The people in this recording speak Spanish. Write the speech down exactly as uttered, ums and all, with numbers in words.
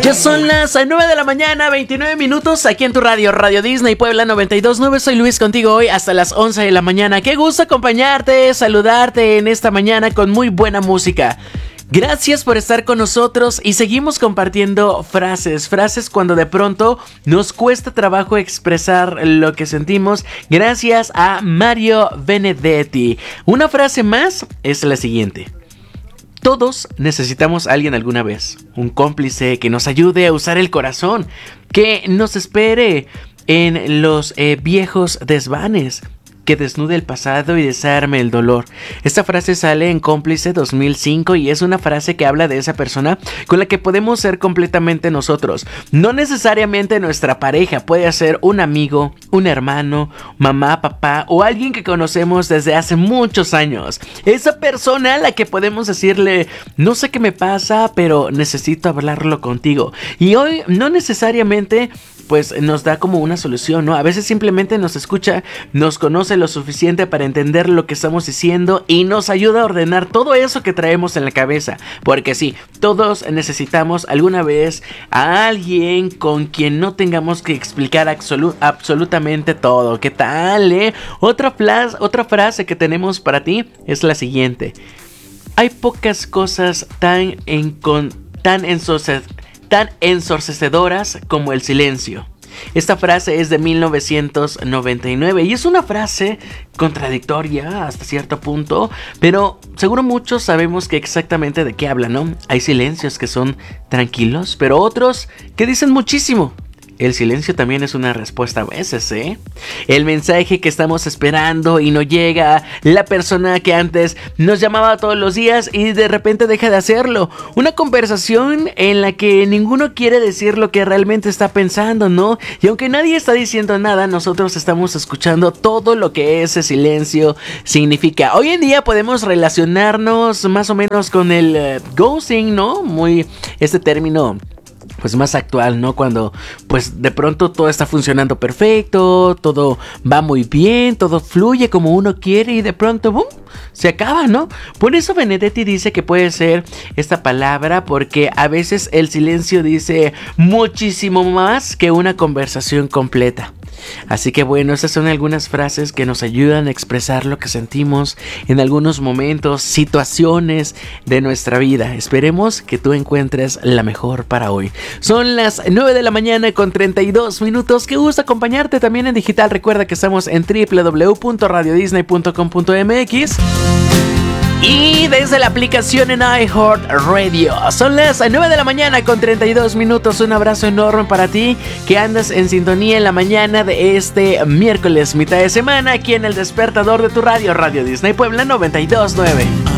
Ya son las nueve de la mañana, veintinueve minutos, aquí en tu radio, Radio Disney Puebla noventa y dos punto nueve. Soy Luis contigo hoy hasta las once de la mañana. Qué gusto acompañarte, saludarte en esta mañana con muy buena música. Gracias por estar con nosotros y seguimos compartiendo frases, frases cuando de pronto nos cuesta trabajo expresar lo que sentimos, gracias a Mario Benedetti. Una frase más es la siguiente: todos necesitamos a alguien alguna vez, un cómplice que nos ayude a usar el corazón, que nos espere en los eh, viejos desvanes, que desnude el pasado y desarme el dolor. Esta frase sale en Cómplice dos mil cinco y es una frase que habla de esa persona con la que podemos ser completamente nosotros. No necesariamente nuestra pareja, puede ser un amigo, un hermano, mamá, papá o alguien que conocemos desde hace muchos años. Esa persona a la que podemos decirle: no sé qué me pasa, pero necesito hablarlo contigo. Y hoy no necesariamente pues nos da como una solución, ¿no? A veces simplemente nos escucha, nos conoce lo suficiente para entender lo que estamos diciendo y nos ayuda a ordenar todo eso que traemos en la cabeza. Porque sí, todos necesitamos alguna vez a alguien con quien no tengamos que explicar absolu- absolutamente todo. ¿Qué tal, eh? Otra, flas- otra frase que tenemos para ti es la siguiente: hay pocas cosas tan, encon- tan ensorce- tan ensordecedoras como el silencio. Esta frase es de mil novecientos noventa y nueve y es una frase contradictoria hasta cierto punto, pero seguro muchos sabemos que exactamente de qué habla, ¿no? Hay silencios que son tranquilos, pero otros que dicen muchísimo. El silencio también es una respuesta a veces, ¿eh? El mensaje que estamos esperando y no llega. La persona que antes nos llamaba todos los días y de repente deja de hacerlo. Una conversación en la que ninguno quiere decir lo que realmente está pensando, ¿no? Y aunque nadie está diciendo nada, nosotros estamos escuchando todo lo que ese silencio significa. Hoy en día podemos relacionarnos más o menos con el uh, ghosting, ¿no? Muy este término pues más actual, ¿no? Cuando pues de pronto todo está funcionando perfecto, todo va muy bien, todo fluye como uno quiere y de pronto ¡bum!, se acaba, ¿no? Por eso Benedetti dice que puede ser esta palabra, porque a veces el silencio dice muchísimo más que una conversación completa. Así que bueno, estas son algunas frases que nos ayudan a expresar lo que sentimos en algunos momentos, situaciones de nuestra vida. Esperemos que tú encuentres la mejor para hoy. Son las nueve de la mañana con treinta y dos minutos. Qué gusto acompañarte también en digital. Recuerda que estamos en doble u doble u doble u punto radio disney punto com punto m x y desde la aplicación en iHeartRadio. Son las nueve de la mañana con treinta y dos minutos. Un abrazo enorme para ti que andas en sintonía en la mañana de este miércoles, mitad de semana, aquí en el despertador de tu radio, Radio Disney Puebla noventa y dos punto nueve.